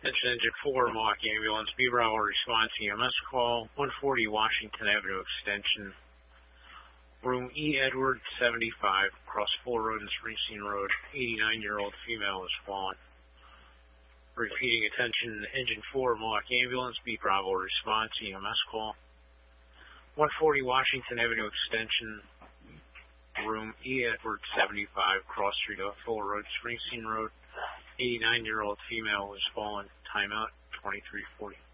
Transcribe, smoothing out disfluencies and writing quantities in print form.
Attention Engine 4, Mohawk Ambulance, B Bravo response EMS call, 140 Washington Avenue Extension, room E. Edward 75, across Full Road and Springsteen Road, 89-year-old female is fallen. Repeating, attention Engine 4, Mohawk Ambulance, B Bravo response EMS call, 140 Washington Avenue Extension, room E. Edward 75, cross street off Full Road, Springsteen Road, 89-year-old female was fallen. Timeout 2340.